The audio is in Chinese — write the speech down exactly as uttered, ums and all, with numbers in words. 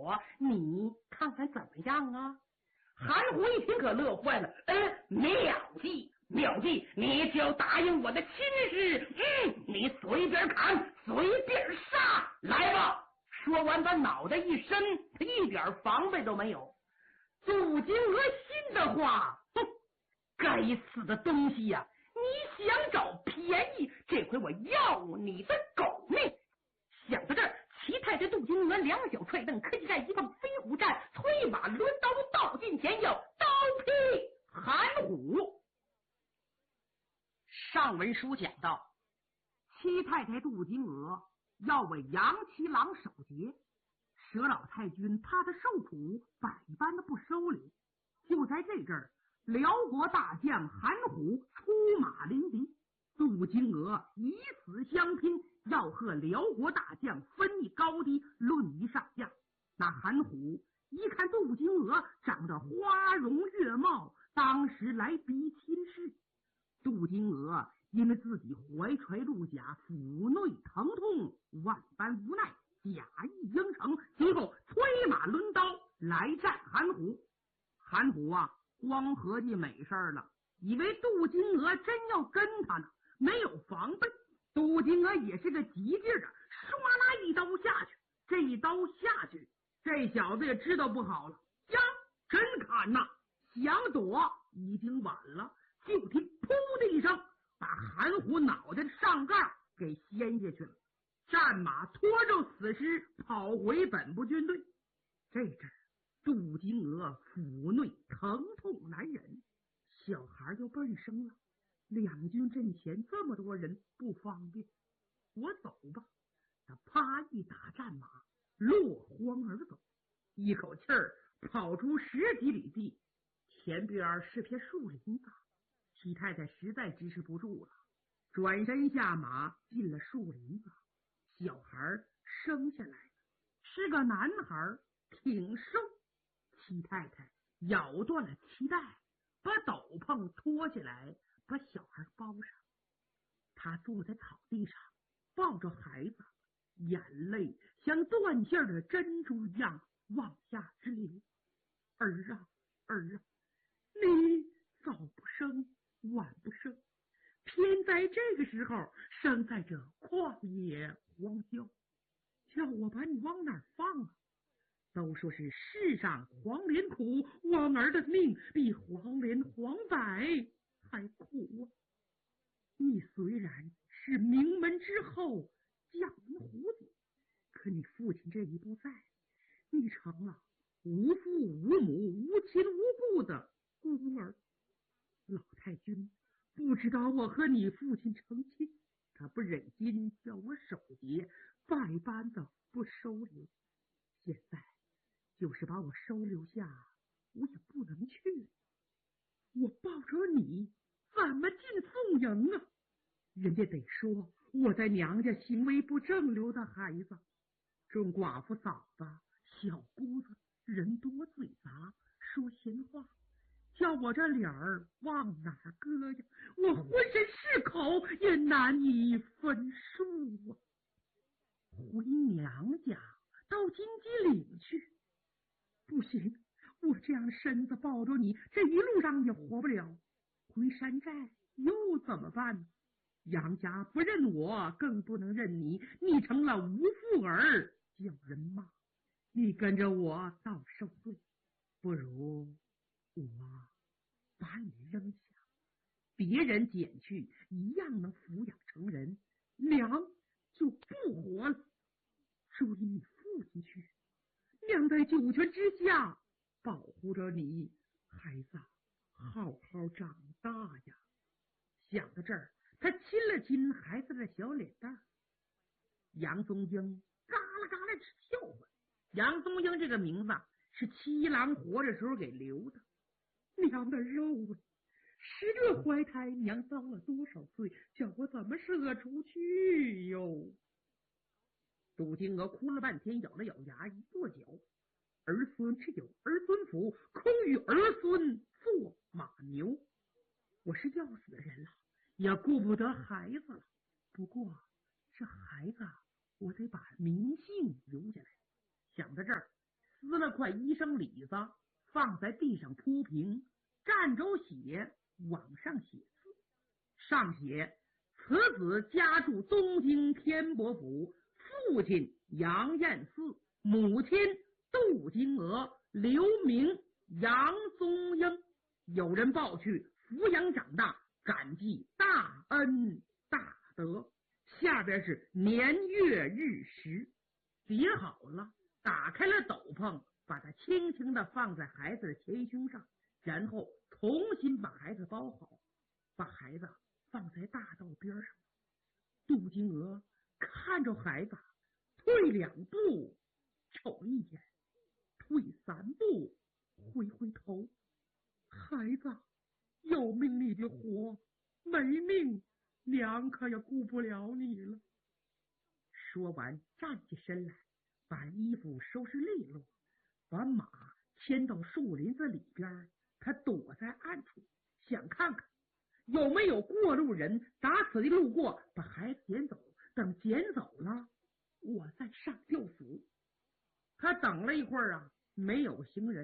我，你看看怎么样啊？韩虎一听可乐坏了，哎，妙计妙计，你只要答应我的亲事，嗯，你随便砍，随便杀，来吧！说完，把脑袋一伸，他一点防备都没有。杜金娥心的话，哼，该死的东西呀、啊！你想找便宜，这回我要你的狗命！想到这儿，齐太太杜金娥两脚踹蹬，科技战一碰飞虎战，催马抡刀到近前要刀劈韩虎。上文书讲到，齐太太杜金娥要为杨七郎守节，佘老太君怕他受苦，百般的不收留。就在这阵儿，辽国大将韩虎出马临敌，杜金娥以死相拼，要和辽国大将分一高低，论一上下。那韩虎一看杜金娥长得花容月貌，当时来逼亲事。杜金娥因为自己怀揣鹿甲，腹内疼痛，万般无奈，假意应承，随后催马抡刀来战韩虎。韩虎啊，光合计美事了，以为杜金娥真要跟他呢，没有防备。杜金娥也是个急劲儿啊，唰啦一刀下去。这一刀下去，这小子也知道不好了，呀，真砍呐！想躲已经晚了，就听噗的一声，把韩虎脑袋上盖给掀下去了。战马拖着死尸跑回本部军队。这阵儿杜金娥腹内疼痛难忍，小孩又笨生了，两军阵前这么多人不方便，我走吧。他啪一打战马，落荒而走，一口气儿跑出十几里地，前边是片树林子。齐太太实在支持不住了，转身下马进了树林子。小孩生下来了，是个男孩，挺瘦。齐太太咬断了脐带，把斗篷脱下来，把小孩包上。他坐在草地上，抱着孩子，眼泪像断线的珍珠一样往下直流。儿啊儿啊，你早不生晚不生，偏在这个时候生在这旷野荒郊，叫我把你往哪儿放啊？都说是世上黄连苦，我儿的命比黄连黄柏还苦啊！你虽然是名门之后，将门虎子，可你父亲这一不在，你成了无父无母无亲无故的孤儿。老太君不知道我和你父亲成亲，他不忍心叫我守节，百般的不收留。现在就是把我收留下，我也不能去。我抱着你怎么进宋营啊？人家得说我在娘家行为不正流的孩子。众寡妇嫂子小姑子人多嘴杂，说闲话，叫我这脸儿往哪儿搁呀？我浑身是口也难以分数啊！回娘家到金鸡岭去，不行，我这样身子抱着你，这一路上也活不了。回山寨又怎么办？杨家不认我，更不能认你，你成了无父儿，叫人骂。你跟着我到受罪，不如我把你扔下，别人捡去一样能抚养成人，娘就不活了。追你父亲去，娘在九泉之下保护着你，孩子好好长大呀。想到这儿，他亲了亲孩子的小脸蛋。杨宗英嘎啦嘎啦直笑话。杨宗英这个名字是七郎活着时候给留的。娘的肉啊，十个怀胎，娘遭了多少罪，叫我怎么舍得出去哟？杜金娥哭了半天，咬了咬牙，一跺脚：儿孙只有儿孙福，空与儿孙做马牛。我是要死的人了，也顾不得孩子了。不过这孩子我得把名姓留下来。想到这儿， 撕了块医生里子，放在地上铺平，蘸着血往上写字，上写此子家住东京天伯府，父亲杨彦嗣，母亲杜金娥，留名杨宗英，有人抱去抚养长大，感激大恩大德。下边是年月日时，写好了，打开了斗篷，把它轻轻地放在孩子的前胸上，然后重新把孩子包好，把孩子放在大道边上。杜金娥看着孩子，退两步瞅一眼，退三步回回头，孩子有命你就活，没命娘可也顾不了你了。说完站起身来，把衣服收拾利落，把马牵到树林子里边，他躲在暗处，想看看有没有过路人打此地路过，把孩子捡走，等捡走了我再上吊死。他等了一会儿啊，没有行人。